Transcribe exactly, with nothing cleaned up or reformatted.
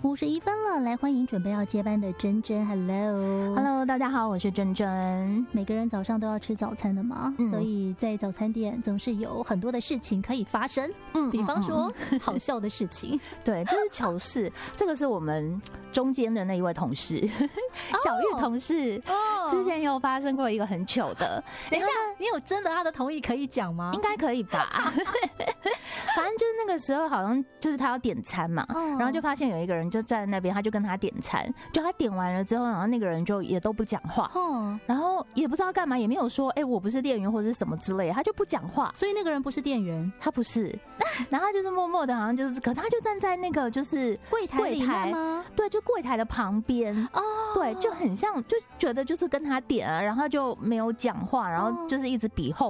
五十一分了，来欢迎准备要接班的珍珍 ，Hello Hello， 大家好，我是珍珍。 每个人早上都要吃早餐的嘛，嗯、所以在早餐店总是有很多的事情可以发生，嗯，比方说、嗯、好笑的事情， 对，就是糗事。这个是我们中间的那一位同事，小玉同事，哦，之前有发生过一个很糗的。 等一下，你有征得他的同意可以讲吗？ 应该可以吧。反正就是那个时候，好像就是他要点餐嘛，嗯、然后就发现有一个人就站在那边，他就跟他点餐，就他点完了之后，然后那个人就也都不讲话，嗯，然后也不知道干嘛，也没有说，哎、欸，我不是店员或者是什么之类的，他就不讲话。 所以那个人不是店员， 他不是，然后他就是默默的，好像就是，可他就站在那个就是柜台里面吗？ 对，就柜台的旁边，哦，对，就很像，就觉得就是跟他点啊，然后就没有讲话，然后就是一直比后